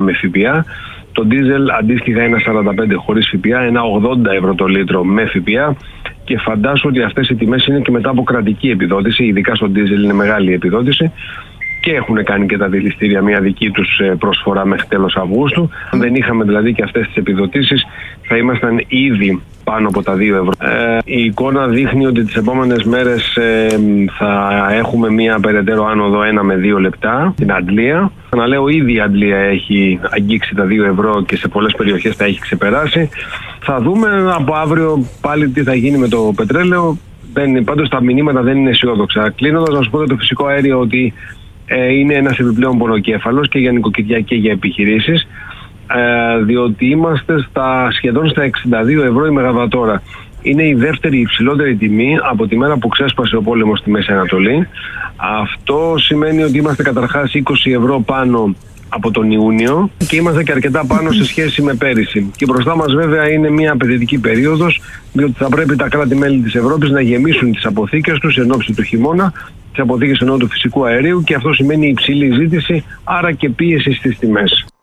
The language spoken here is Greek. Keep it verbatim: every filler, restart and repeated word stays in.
με ΦΠΑ. Το ντίζελ αντίστοιχα ένα σαράντα πέντε χωρίς ΦΠΑ, ένα ογδόντα ευρώ το λίτρο με ΦΠΑ. Και φαντάσου ότι αυτές οι τιμές είναι και μετά από κρατική επιδότηση, ειδικά στο ντίζελ είναι μεγάλη επιδότηση. Και έχουν κάνει και τα δηληστήρια μια δική τους προσφορά μέχρι τέλος Αυγούστου. Αν δεν είχαμε δηλαδή και αυτές τις επιδοτήσεις, θα ήμασταν ήδη πάνω από τα δύο ευρώ. Ε, η εικόνα δείχνει ότι τις επόμενες μέρες ε, θα έχουμε μια περαιτέρω άνοδο ένα με δύο λεπτά στην Αντλία. Να λέω, ήδη η Αντλία έχει αγγίξει τα δύο ευρώ και σε πολλές περιοχές τα έχει ξεπεράσει. Θα δούμε από αύριο πάλι τι θα γίνει με το πετρέλαιο. Δεν, πάντως τα μηνύματα δεν είναι αισιόδοξα. Κλείνοντας, να σου πω για το φυσικό αέριο ότι ε, είναι ένας επιπλέον πονοκέφαλος και για νοικοκυριά και για επιχειρήσεις. Ε, διότι είμαστε στα, σχεδόν στα εξήντα δύο ευρώ η μεγαβατόρα. Είναι η δεύτερη υψηλότερη τιμή από τη μέρα που ξέσπασε ο πόλεμος στη Μέση Ανατολή. Αυτό σημαίνει ότι είμαστε καταρχάς είκοσι ευρώ πάνω από τον Ιούνιο και είμαστε και αρκετά πάνω σε σχέση με πέρυσι. Και μπροστά μας βέβαια είναι μια απαιτητική περίοδος, διότι θα πρέπει τα κράτη-μέλη της Ευρώπης να γεμίσουν τις αποθήκες τους εν ώψη του χειμώνα, τις αποθήκες ενώ του φυσικού αερίου, και αυτό σημαίνει υψηλή ζήτηση, άρα και πίεση στις τιμές.